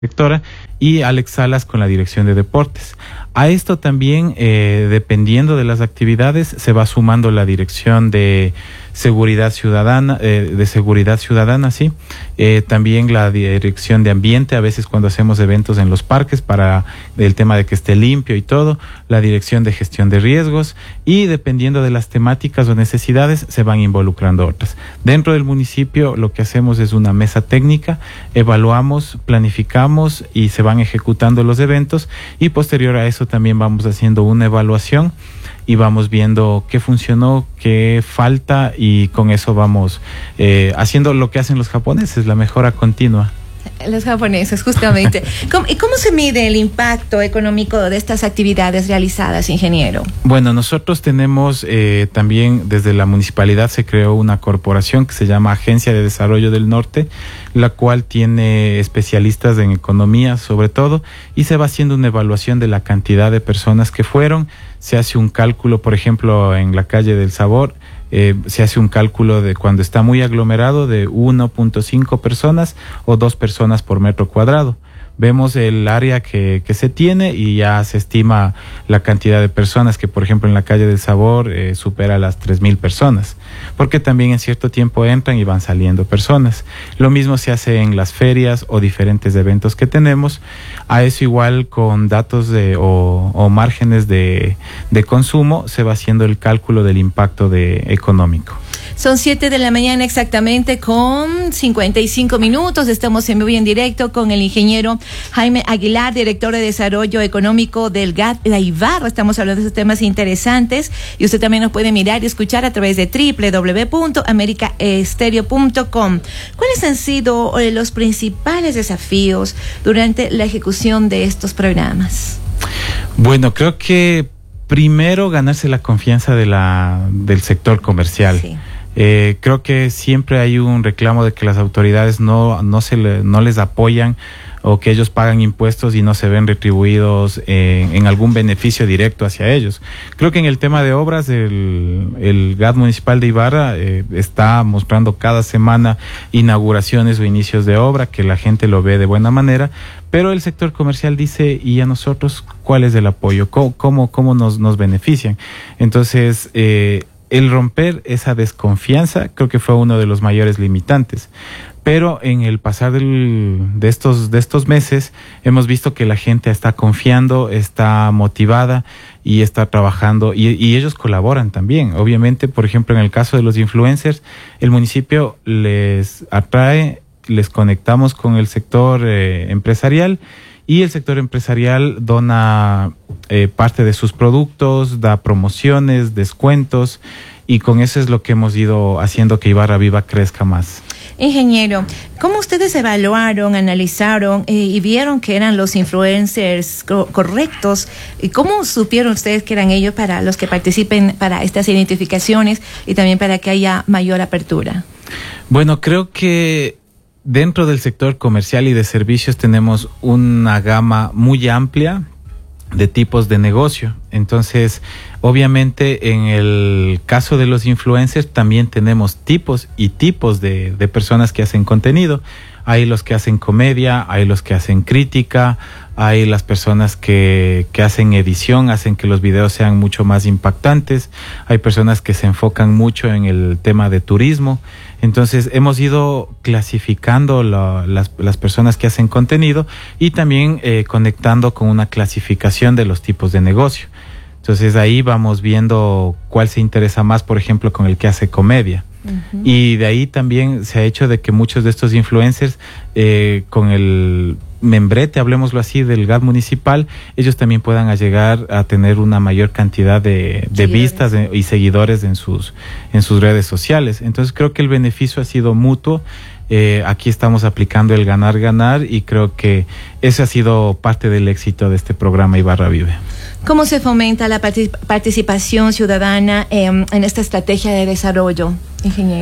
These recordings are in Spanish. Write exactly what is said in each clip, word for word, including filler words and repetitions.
directora, y Alex Salas con la dirección de deportes. A esto también, eh, dependiendo de las actividades, se va sumando la dirección de seguridad ciudadana, eh, de seguridad ciudadana, sí. Eh, también la dirección de ambiente, a veces cuando hacemos eventos en los parques para el tema de que esté limpio y todo, la dirección de gestión de riesgos, y dependiendo de las temáticas o necesidades se van involucrando otras. Dentro del municipio lo que hacemos es una mesa técnica, evaluamos, planificamos y se van ejecutando los eventos, y posterior a eso también vamos haciendo una evaluación y vamos viendo qué funcionó, qué falta, y con eso vamos eh, haciendo lo que hacen los japoneses, la mejora continua. Los japoneses, justamente. ¿Cómo, ¿Y cómo se mide el impacto económico de estas actividades realizadas, ingeniero? Bueno, nosotros tenemos eh, también, desde la municipalidad se creó una corporación que se llama Agencia de Desarrollo del Norte, la cual tiene especialistas en economía sobre todo, y se va haciendo una evaluación de la cantidad de personas que fueron. Se hace un cálculo, por ejemplo, en la calle del Sabor, Eh, se hace un cálculo de cuando está muy aglomerado de uno punto cinco personas o dos personas por metro cuadrado. Vemos el área que, que se tiene y ya se estima la cantidad de personas que, por ejemplo, en la calle del Sabor eh, supera las tres mil personas, porque también en cierto tiempo entran y van saliendo personas. Lo mismo se hace en las ferias o diferentes eventos que tenemos. A eso igual con datos de, o, o márgenes de, de consumo se va haciendo el cálculo del impacto de, económico. Son siete de la mañana exactamente con cincuenta y cinco minutos. Estamos en vivo y en directo con el ingeniero Jaime Aguilar, director de Desarrollo Económico del G A D de Ibarra. Estamos hablando de esos temas interesantes y usted también nos puede mirar y escuchar a través de doble u doble u doble u punto america estéreo punto com. ¿Cuáles han sido los principales desafíos durante la ejecución de estos programas? Bueno, creo que primero ganarse la confianza de la, del sector comercial. Sí. Eh, creo que siempre hay un reclamo de que las autoridades no, no, se le, no les apoyan, o que ellos pagan impuestos y no se ven retribuidos en, en algún beneficio directo hacia ellos. Creo que en el tema de obras, el, el G A D municipal de Ibarra eh, está mostrando cada semana inauguraciones o inicios de obra, que la gente lo ve de buena manera, pero el sector comercial dice, ¿y a nosotros cuál es el apoyo? ¿Cómo, cómo, cómo nos, nos benefician? Entonces, eh, el romper esa desconfianza creo que fue uno de los mayores limitantes. Pero en el pasar del, de estos de estos meses hemos visto que la gente está confiando, está motivada y está trabajando, y, y ellos colaboran también. Obviamente, por ejemplo, en el caso de los influencers, el municipio les atrae, les conectamos con el sector eh, empresarial, y el sector empresarial dona eh, parte de sus productos, da promociones, descuentos, y con eso es lo que hemos ido haciendo que Ibarra Viva crezca más. Ingeniero, ¿cómo ustedes evaluaron, analizaron eh, y vieron que eran los influencers co- correctos? ¿Y cómo supieron ustedes que eran ellos para los que participen para estas identificaciones y también para que haya mayor apertura? Bueno, creo que dentro del sector comercial y de servicios tenemos una gama muy amplia de tipos de negocio. Entonces, obviamente, en el caso de los influencers también tenemos tipos y tipos de, de personas que hacen contenido. Hay los que hacen comedia, hay los que hacen crítica, hay las personas que, que hacen edición, hacen que los videos sean mucho más impactantes, hay personas que se enfocan mucho en el tema de turismo. Entonces hemos ido clasificando la, las, las personas que hacen contenido, y también eh, conectando con una clasificación de los tipos de negocio. Entonces ahí vamos viendo cuál se interesa más, por ejemplo, con el que hace comedia. Uh-huh. Y de ahí también se ha hecho de que muchos de estos influencers, eh, con el membrete, hablemoslo así, del G A D municipal, ellos también puedan llegar a tener una mayor cantidad de, de vistas de, y seguidores en sus, en sus redes sociales. Entonces creo que el beneficio ha sido mutuo. Eh, aquí estamos aplicando el ganar-ganar, y creo que ese ha sido parte del éxito de este programa Ibarra Vive. ¿Cómo se fomenta la particip- participación ciudadana eh, en esta estrategia de desarrollo, ingeniero?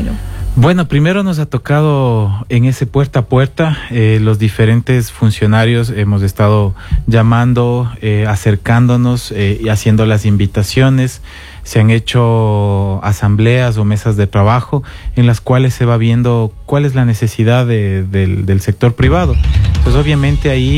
Bueno, primero nos ha tocado en ese puerta a puerta, eh, los diferentes funcionarios hemos estado llamando, eh, acercándonos eh, y haciendo las invitaciones. Se han hecho asambleas o mesas de trabajo en las cuales se va viendo cuál es la necesidad de, del, del sector privado. Entonces, obviamente ahí